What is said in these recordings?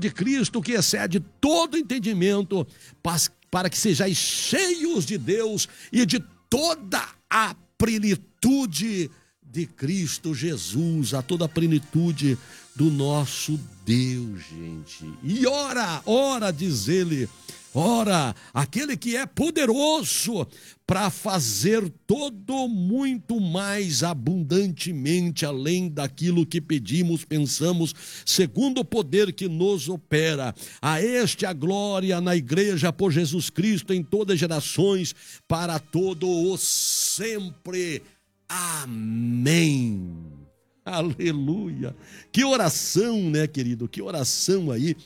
de Cristo, que excede todo entendimento, para que sejais cheios de Deus e de toda a plenitude de Cristo Jesus, a toda a plenitude do nosso Deus, gente. E ora, diz ele, ora, aquele que é poderoso para fazer todo muito mais abundantemente além daquilo que pedimos, pensamos, segundo o poder que nos opera. A este a glória na igreja por Jesus Cristo em todas as gerações, para todo o sempre. Amém. Aleluia. Que oração, né, querido? Que oração aí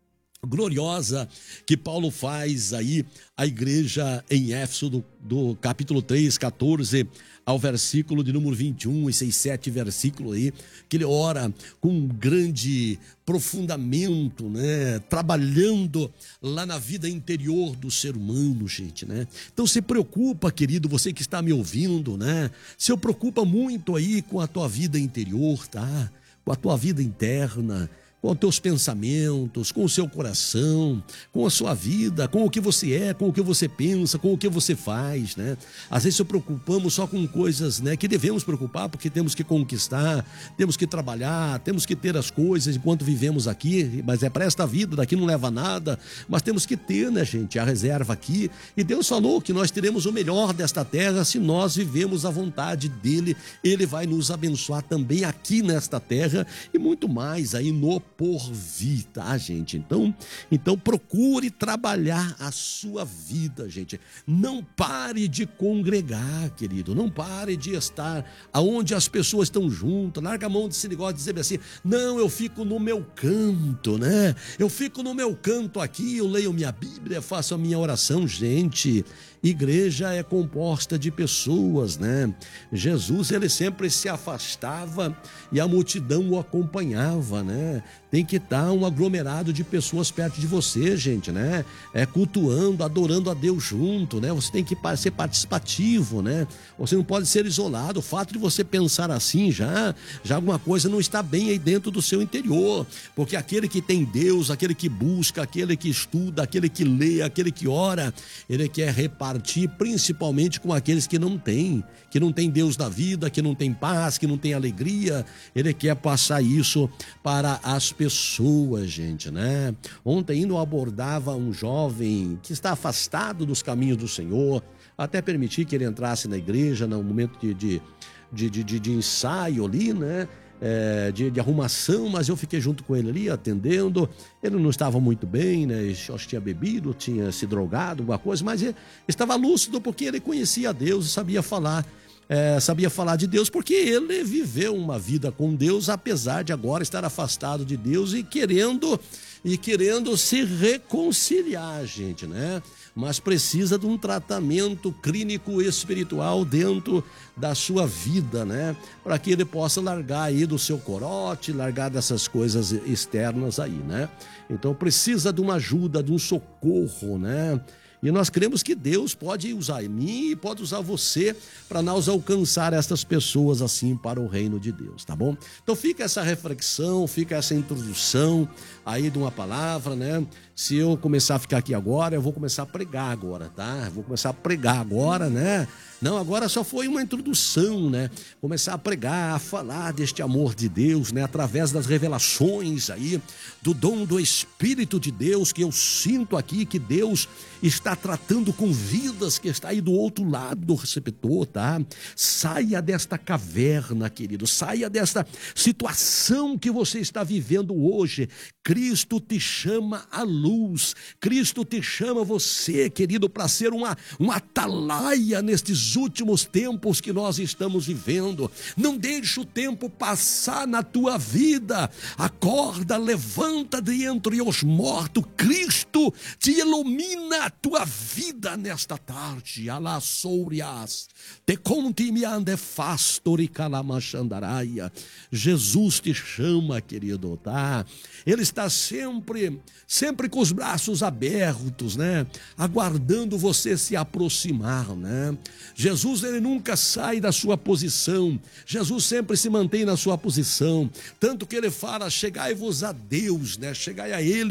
gloriosa que Paulo faz aí à igreja em Éfeso, do capítulo 3, 14 ao versículo de número 21, esses 7 versículos aí, que ele ora com um grande aprofundamento, né? Trabalhando lá na vida interior do ser humano, gente, né? Então se preocupa, querido, você que está me ouvindo, né? Se preocupa muito aí com a tua vida interior, tá? Com a tua vida interna, com os teus pensamentos, com o seu coração, com a sua vida, com o que você é, com o que você pensa, com o que você faz, né? Às vezes se preocupamos só com coisas, né, que devemos preocupar, porque temos que conquistar, temos que trabalhar, temos que ter as coisas enquanto vivemos aqui, mas é para esta vida, daqui não leva nada, mas temos que ter, né, gente, a reserva aqui. E Deus falou que nós teremos o melhor desta terra se nós vivemos a vontade dele. Ele vai nos abençoar também aqui nesta terra e muito mais aí no porvir, tá, gente? Então procure trabalhar a sua vida, gente. Não pare de congregar, querido. Não pare de estar aonde as pessoas estão juntas. Larga a mão desse negócio de dizer assim, não, eu fico no meu canto, né? Eu fico no meu canto aqui, eu leio minha Bíblia, faço a minha oração. Gente, igreja é composta de pessoas, né? Jesus, ele sempre se afastava e a multidão o acompanhava, né? Tem que estar um aglomerado de pessoas perto de você, gente, né? Cultuando, adorando a Deus junto, né? Você tem que ser participativo, né? Você não pode ser isolado. O fato de você pensar assim já alguma coisa não está bem aí dentro do seu interior, porque aquele que tem Deus, aquele que busca, aquele que estuda, aquele que lê, aquele que ora, ele quer repartir principalmente com aqueles que não têm Deus na vida, que não tem paz, que não tem alegria. Ele quer passar isso para as pessoas, gente, né? Ontem eu abordava um jovem que está afastado dos caminhos do Senhor, até permiti que ele entrasse na igreja no momento de ensaio ali, né? De arrumação, mas eu fiquei junto com ele ali, atendendo. Ele não estava muito bem, né? Acho que tinha bebido, tinha se drogado, alguma coisa, mas ele estava lúcido porque ele conhecia a Deus e sabia falar de Deus, porque ele viveu uma vida com Deus, apesar de agora estar afastado de Deus e querendo se reconciliar, gente, né? Mas precisa de um tratamento clínico espiritual dentro da sua vida, né? Para que ele possa largar aí do seu corote, largar dessas coisas externas aí, né? Então precisa de uma ajuda, de um socorro, né? E nós cremos que Deus pode usar mim e pode usar você para nós alcançar essas pessoas assim para o reino de Deus, tá bom? Então fica essa reflexão, fica essa introdução aí de uma palavra, né? Se eu começar a ficar aqui agora, eu vou começar a pregar agora, tá? Vou começar a pregar agora, né? Não, agora só foi uma introdução, né? Começar a pregar, a falar deste amor de Deus, né? Através das revelações aí, do dom do Espírito de Deus, que eu sinto aqui que Deus está tratando com vidas que está aí do outro lado do receptor, tá? Saia desta caverna, querido, saia desta situação que você está vivendo hoje. Cristo te chama à luz, Cristo te chama você, querido, para ser uma atalaia nestes últimos tempos que nós estamos vivendo. Não deixe o tempo passar na tua vida. Acorda, levanta de entre os mortos. Cristo te ilumina a tua vida nesta tarde. Alá sourias, te conti-me ande fastori calamachandaraia. Jesus te chama, querido, tá? Ele está sempre com os braços abertos, né? Aguardando você se aproximar, né? Jesus, ele nunca sai da sua posição. Jesus sempre se mantém na sua posição. Tanto que ele fala, chegai-vos a Deus, né? Chegai a ele